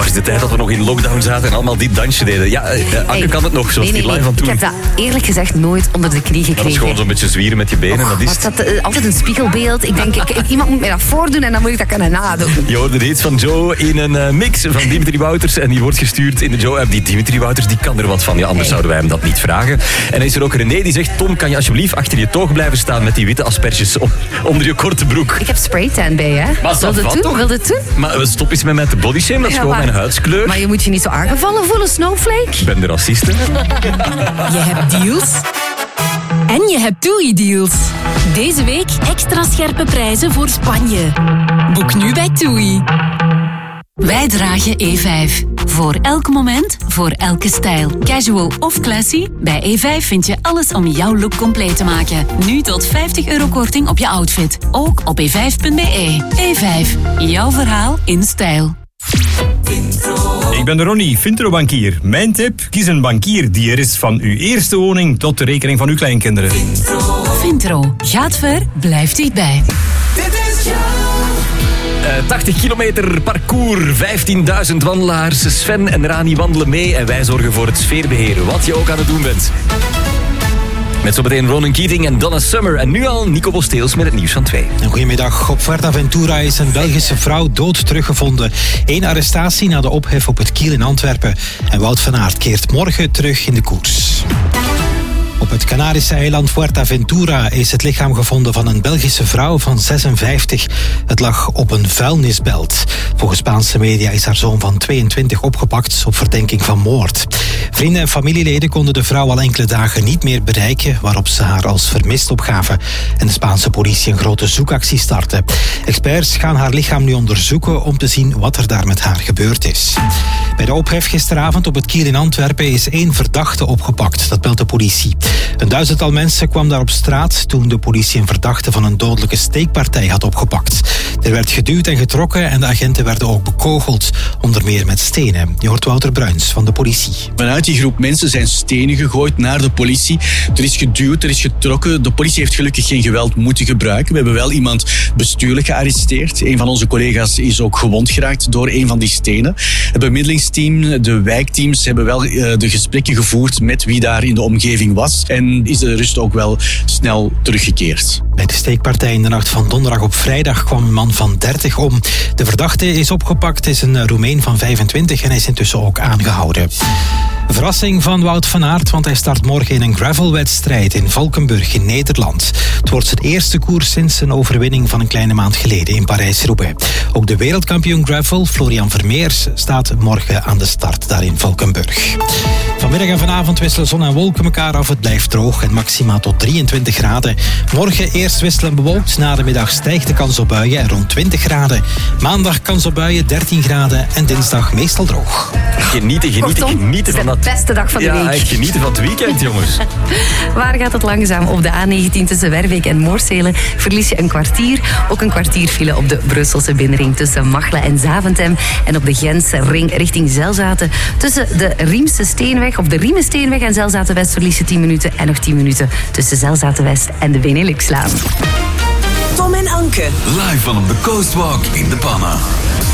is de tijd dat we nog in lockdown zaten en allemaal dit dansje deden. Ja, Anke kan het nog, zoals die live van toen. Ik heb dat eerlijk gezegd nooit onder de knie gekregen. Dat is gewoon zo'n beetje zwieren met je benen. Dat is dat altijd een spiegelbeeld. Ik denk, iemand moet mij dat voordoen en dan moet ik dat kunnen nadoen. Je hoorde de hits van Joe in een mix van Dimitri Wouters en die wordt gestuurd in de Joe-app. Die Dimitri Wouters, die kan er wat van. Ja, anders zouden wij hem dat niet vragen. En dan is er ook René die zegt, Tom, kan je alsjeblieft achter je toog blijven staan met die witte asperges onder je korte broek? Ik heb spraytan bij, hè. Wil dit toe? Maar stop eens met mij te bodyshamen, dat is gewoon mijn huidskleur. Maar je moet je niet zo aangevallen voelen, Snowflake. Ik ben de raciste. Je hebt deals. En je hebt TUI-deals. Deze week extra scherpe prijzen voor Spanje. Boek nu bij TUI. Wij dragen E5. Voor elk moment, voor elke stijl. Casual of classy, bij E5 vind je alles om jouw look compleet te maken. Nu tot €50 korting op je outfit. Ook op e5.be. E5, jouw verhaal in stijl. Ik ben Ronnie, Vintro-bankier. Mijn tip, kies een bankier die er is van uw eerste woning tot de rekening van uw kleinkinderen. Vintro. Gaat ver, blijft dichtbij. 80 kilometer parcours, 15.000 wandelaars. Sven en Rani wandelen mee en wij zorgen voor het sfeerbeheer, wat je ook aan het doen bent. Met zometeen Ronan Keating en Donna Summer. En nu al Nico Bosteels met het nieuws van 2. Goedemiddag. Op Fuerteventura is een Belgische vrouw dood teruggevonden. 1 arrestatie na de ophef op het Kiel in Antwerpen. En Wout van Aert keert morgen terug in de koers. Op het Canarische eiland Fuerteventura is het lichaam gevonden van een Belgische vrouw van 56. Het lag op een vuilnisbelt. Volgens Spaanse media is haar zoon van 22 opgepakt op verdenking van moord. Vrienden en familieleden konden de vrouw al enkele dagen niet meer bereiken, waarop ze haar als vermist opgaven en de Spaanse politie een grote zoekactie startte. Experts gaan haar lichaam nu onderzoeken om te zien wat er daar met haar gebeurd is. Bij de ophef gisteravond op het Kiel in Antwerpen is 1 verdachte opgepakt, dat meldt de politie. Een 1000-tal mensen kwam daar op straat toen de politie een verdachte van een dodelijke steekpartij had opgepakt. Er werd geduwd en getrokken en de agenten werden ook bekogeld, onder meer met stenen. Je hoort Wouter Bruins van de politie. Vanuit die groep mensen zijn stenen gegooid naar de politie. Er is geduwd, er is getrokken. De politie heeft gelukkig geen geweld moeten gebruiken. We hebben wel iemand bestuurlijk gearresteerd. Een van onze collega's is ook gewond geraakt door een van die stenen. Het bemiddelingsteam, de wijkteams hebben wel de gesprekken gevoerd met wie daar in de omgeving was. En is de rust ook wel snel teruggekeerd. Bij de steekpartij in de nacht van donderdag op vrijdag kwam een man van 30 om. De verdachte is opgepakt, is een Roemeen van 25 en hij is intussen ook aangehouden. Verrassing van Wout van Aert, want hij start morgen in een gravelwedstrijd in Valkenburg in Nederland. Het wordt zijn eerste koers sinds zijn overwinning van een kleine maand geleden in Parijs-Roubaix. Ook de wereldkampioen gravel, Florian Vermeers, staat morgen aan de start daar in Valkenburg. Vanmiddag en vanavond wisselen zon en wolken elkaar af. Het blijft droog en maximaal tot 23 graden. Morgen eerst wisselen bewolkt, na de middag stijgt de kans op buien en rond 20 graden. Maandag kans op buien, 13 graden en dinsdag meestal droog. Genieten van dat. Beste dag van de week. Ja, echt genieten van het weekend, jongens. Waar gaat het langzaam? Op de A19 tussen Werbeek en Moorsele verlies je een kwartier. Ook een kwartier file op de Brusselse binnenring tussen Machelen en Zaventem. En op de Gentse ring richting Zelzaten tussen de Riemse Steenweg of de Riemensteenweg en Zelzaten West verlies je 10 minuten. En nog 10 minuten tussen Zelzaten West en de Beneluxlaan. Tom en Anke. Live van op de Coastwalk in de Panna.